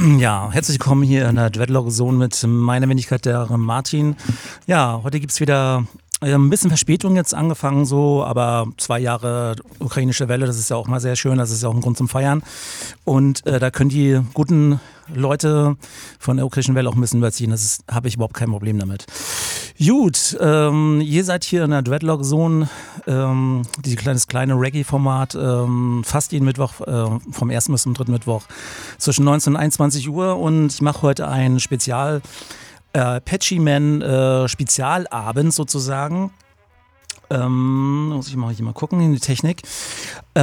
Ja, herzlich willkommen hier in der Dreadlock-Zone mit meiner Wenigkeit, der Martin. Ja, heute gibt es wieder ein bisschen Verspätung jetzt angefangen so, aber 2 Jahre ukrainische Welle, das ist ja auch mal sehr schön, das ist ja auch ein Grund zum Feiern. Und da können die guten Leute von der ukrainischen Welle auch ein bisschen überziehen, habe ich überhaupt kein Problem damit. Gut, ihr seid hier in der Dreadlock-Zone, dieses kleine Reggae-Format, fast jeden Mittwoch, vom ersten bis zum dritten Mittwoch zwischen 19 und 21 Uhr und ich mache heute ein Patchy Man Spezialabend sozusagen. Muss ich mal hier mal gucken in die Technik. Ich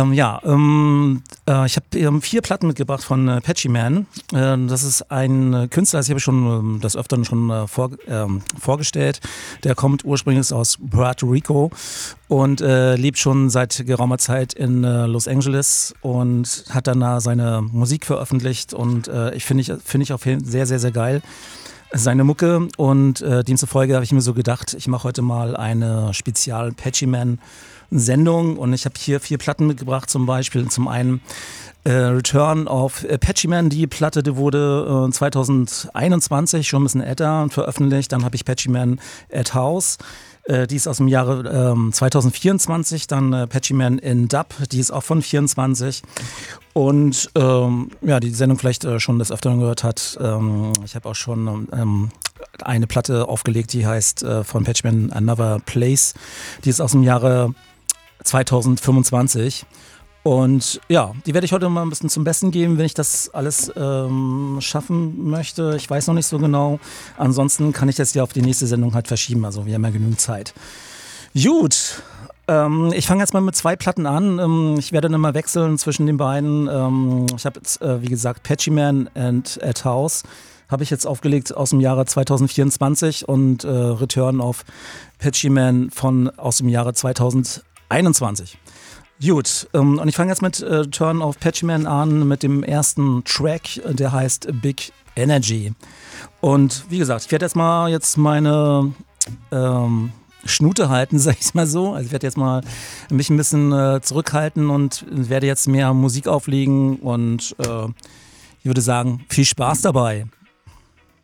habe 4 Platten mitgebracht von Patchy Man. Das ist ein Künstler, das habe ich schon des Öfteren schon vorgestellt. Der kommt ursprünglich aus Puerto Rico und lebt schon seit geraumer Zeit in Los Angeles und hat dann da seine Musik veröffentlicht und finde ich auch sehr, sehr, sehr geil. Seine Mucke und demzufolge habe ich mir so gedacht, ich mache heute mal eine Spezial-Patchy Man-Sendung und ich habe hier 4 Platten mitgebracht, zum Beispiel zum einen Return of Patchy Man, die Platte, die wurde 2021, schon ein bisschen älter, veröffentlicht, dann habe ich Patchy Man at House. Die ist aus dem Jahre 2024, dann Patchy Man in Dub, die ist auch von 24 und die Sendung vielleicht schon des Öfteren gehört hat, ich habe auch schon eine Platte aufgelegt, die heißt von Patchy Man Another Place, die ist aus dem Jahre 2025. Und ja, die werde ich heute mal ein bisschen zum Besten geben, wenn ich das alles schaffen möchte. Ich weiß noch nicht so genau. Ansonsten kann ich das ja auf die nächste Sendung halt verschieben. Also wir haben ja genügend Zeit. Gut, ich fange jetzt mal mit 2 Platten an. Ich werde dann mal wechseln zwischen den beiden. Ich habe jetzt, wie gesagt, Patchy Man and at House habe ich jetzt aufgelegt aus dem Jahre 2024 und Return of Patchy Man aus dem Jahre 2021. Gut, und ich fange jetzt mit Turn of Patchy Man an, mit dem ersten Track, der heißt Big Energy. Und wie gesagt, ich werde jetzt meine Schnute halten, sag ich mal so. Also ich werde jetzt mal mich ein bisschen zurückhalten und werde jetzt mehr Musik auflegen und ich würde sagen, viel Spaß dabei.